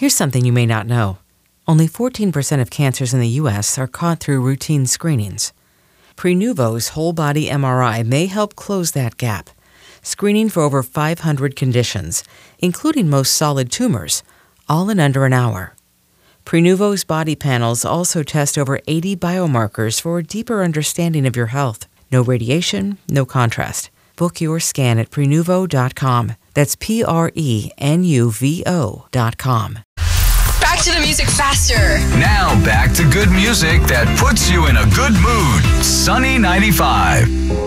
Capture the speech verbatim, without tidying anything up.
Here's something you may not know. Only fourteen percent of cancers in the U S are caught through routine screenings. Prenuvo's whole-body M R I may help close that gap, screening for over five hundred conditions, including most solid tumors, all in under an hour. Prenuvo's body panels also test over eighty biomarkers for a deeper understanding of your health. No radiation, no contrast. Book your scan at Prenuvo dot com. That's P R E N U V O dot com. Back to the music faster. Now back to good music that puts you in a good mood. Sunny ninety-five.